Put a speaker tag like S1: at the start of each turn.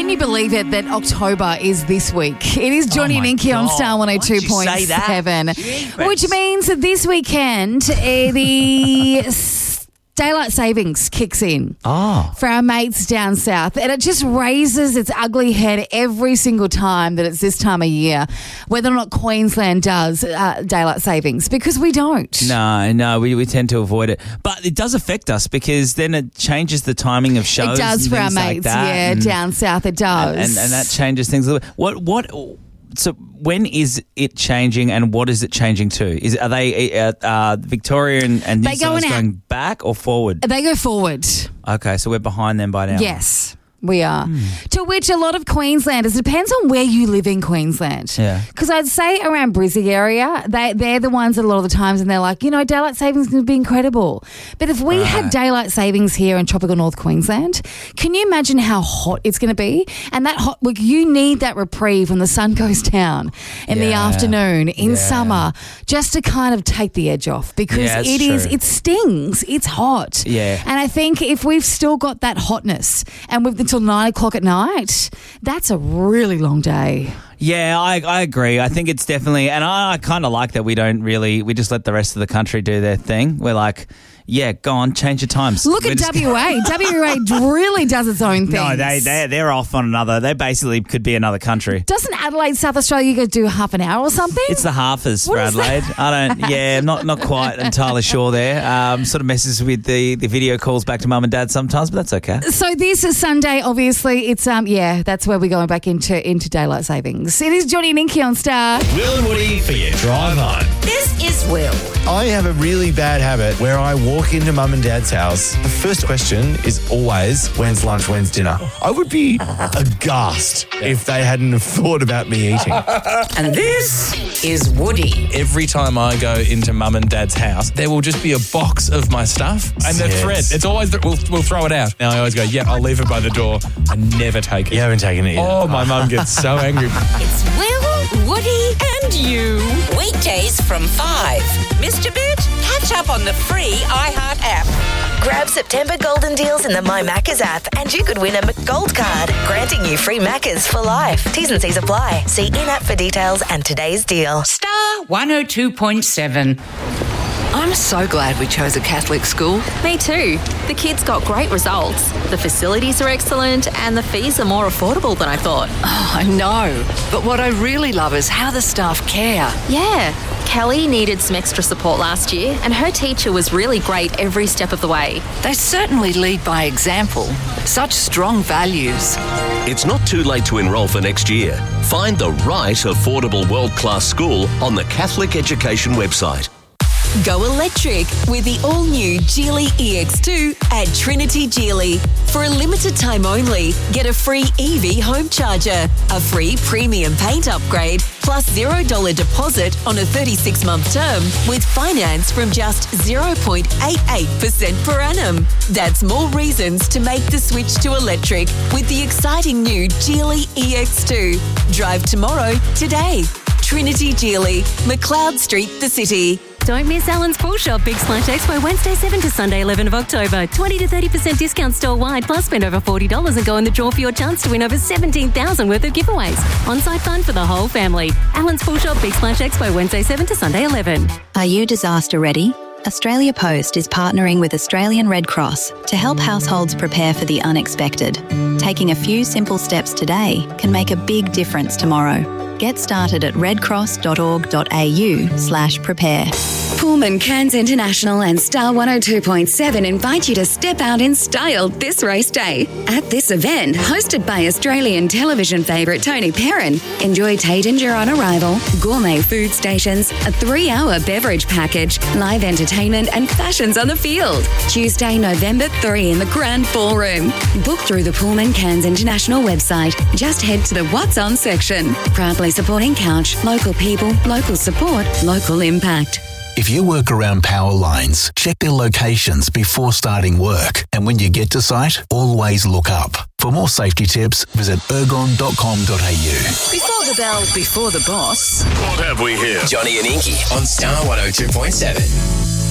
S1: Can you believe it that October is this week? It is Johnny and Inky on Star 102.7. Which means that this weekend, the daylight savings kicks in for our mates down south, and it just raises its ugly head every single time that it's this time of year, whether or not Queensland does daylight savings, because we don't.
S2: No, we tend to avoid it. But it does affect us because then it changes the timing of shows.
S1: It does for our mates, down south it does.
S2: And that changes things a little bit. So when is it changing and what is it changing to? Are they Victoria and New South Wales going back or forward?
S1: They go forward.
S2: Okay, so we're behind them by now.
S1: Yes, we are. To which a lot of Queenslanders, it depends on where you live in Queensland.
S2: Yeah.
S1: Because I'd say around Brizzy area, they're the ones that a lot of the times, and they're like, daylight savings can be incredible. But if we had daylight savings here in tropical North Queensland, can you imagine how hot it's going to be? And that hot, you need that reprieve when the sun goes down in the afternoon in summer, just to kind of take the edge off, because it stings. It's hot.
S2: Yeah.
S1: And I think if we've still got that hotness and we've until 9 o'clock at night, that's a really long day.
S2: Yeah, I agree. I think it's definitely, and I kind of like that we just let the rest of the country do their thing. We're like, yeah, go on, change your times.
S1: Look at WA. WA really does its own thing.
S2: No, they're off on another. They basically could be another country.
S1: Doesn't Adelaide, South Australia, go do half an hour or something?
S2: It's the halfers for Adelaide. I'm not quite entirely sure there. Sort of messes with the video calls back to mum and dad sometimes, but that's okay.
S1: So this is Sunday, obviously. It's that's where we're going back into daylight savings. It is Johnny and Inky on Star.
S3: Will and Woody for your drive home.
S4: This is Will.
S5: I have a really bad habit where I walk into mum and dad's house. The first question is always, when's lunch, when's dinner? I would be aghast if they hadn't have thought about me eating.
S4: And this is Woody.
S6: Every time I go into mum and dad's house, there will just be a box of my stuff and the thread. It's always, we'll throw it out. Now I always go, I'll leave it by the door. I never take it.
S5: You haven't taken it yet.
S6: Oh, my mum gets so angry.
S4: It's Will, Woody and you. Weekdays from 5. Mr. Bit, catch up on the free iHeart app.
S7: Grab September golden deals in the My Maccas app and you could win a McGold card, granting you free Maccas for life. T's and C's apply. See in-app for details and today's deal.
S4: Star 102.7.
S8: I'm so glad we chose a Catholic school.
S9: Me too. The kids got great results. The facilities are excellent and the fees are more affordable than I thought.
S8: Oh, I know. But what I really love is how the staff care.
S9: Yeah. Kelly needed some extra support last year and her teacher was really great every step of the way.
S8: They certainly lead by example. Such strong values.
S3: It's not too late to enrol for next year. Find the right affordable world-class school on the Catholic Education website.
S10: Go electric with the all-new Geely EX2 at Trinity Geely. For a limited time only, get a free EV home charger, a free premium paint upgrade, plus $0 deposit on a 36-month term with finance from just 0.88% per annum. That's more reasons to make the switch to electric with the exciting new Geely EX2. Drive tomorrow, today. Trinity Geely, McLeod Street, the city.
S11: Don't miss Alan's Pool Shop Big Splash Expo Wednesday 7 to Sunday 11 of October. 20 to 30% discount store-wide, plus spend over $40 and go in the draw for your chance to win over $17,000 worth of giveaways. On-site fun for the whole family. Alan's Pool Shop Big Splash Expo Wednesday 7 to Sunday 11.
S12: Are you disaster ready? Australia Post is partnering with Australian Red Cross to help households prepare for the unexpected. Taking a few simple steps today can make a big difference tomorrow. Get started at redcross.org.au/prepare.
S13: Pullman Cairns International and Star 102.7 invite you to step out in style this race day. At this event, hosted by Australian television favourite Tony Perrin, enjoy Taittinger on arrival, gourmet food stations, a 3-hour beverage package, live entertainment and fashions on the field. Tuesday, November 3 in the Grand Ballroom. Book through the Pullman Cairns International website. Just head to the What's On section. Proudly supporting Couch, local people, local support, local impact.
S14: If you work around power lines, check their locations before starting work. And when you get to site, always look up. For more safety tips, visit ergon.com.au.
S8: Before the bell, before the boss.
S3: What have we here? Johnny and Inky on Star 102.7.